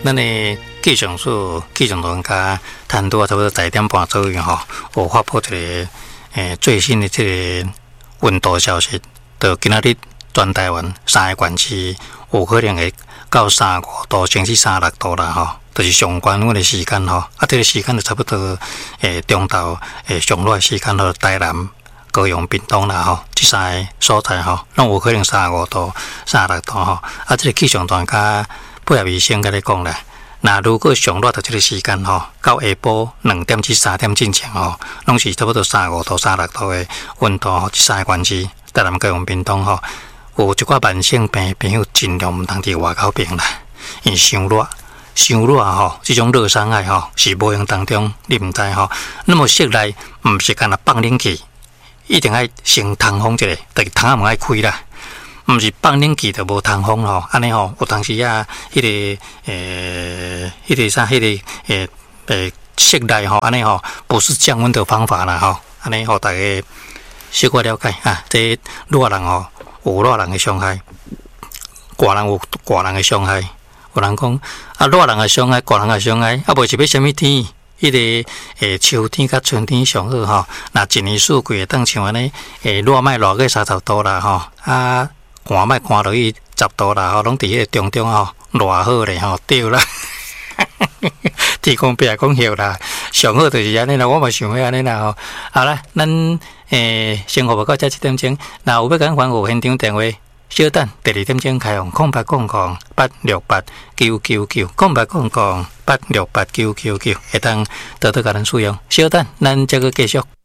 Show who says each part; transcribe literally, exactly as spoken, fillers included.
Speaker 1: 咱的气象所、气象专家谈到差不多十一点半左右吼，有发布一个诶最新的这个温度消息，就今仔日全台湾三个县市有可能会到三十五度甚至三十六度啦吼，就是上关阮的时间吼，啊，这个时间就差不多诶中昼诶上热的时间吼，台南、高雄、屏东啦吼，这三个所在吼，拢有可能三十五度、三十六度吼，啊，这个气象专家配合医生甲你讲啦。那如果上热的这个时间吼，到下晡两点至三点之前吼，拢是差不多三十五度、三十六度的温度吼，这三个县市，台南、高雄、屏东吼，有一寡慢性病朋友尽量毋通伫外口病啦，因为伤热、伤热吼，这种热伤害吼是无形当中你毋知吼，那么室内毋是干那放冷气，一定爱先通风一下，就是窗仔门爱开啦。毋是放冷气就无通风吼，安尼吼有当时啊，迄、那个诶，迄、那个啥，迄、那个诶诶室内吼，安尼吼不是降温的方法啦吼，安尼吼大家小可了解啊。这热人吼有热人的伤害，寒人有寒人的伤害。有人讲啊，热人的伤害，寒人的伤害，啊，袂是要什么天？迄、那个诶秋天甲春天上好吼，那一年四季会当像安尼诶热莫热个三十度啦吼啊。寒莫寒落去十度啦，吼，拢伫迄个中中吼，偌好咧吼，对啦。天公伯讲晓啦，上好就是安尼啦，我嘛想要安尼啦吼。好啦，咱诶生活报到这七点钟，那有要赶快有现场电话，稍等第二点钟开放，空八空空八六八九九九，空八空空八六八九九九，会当多多甲咱使用。稍等，咱再个继续。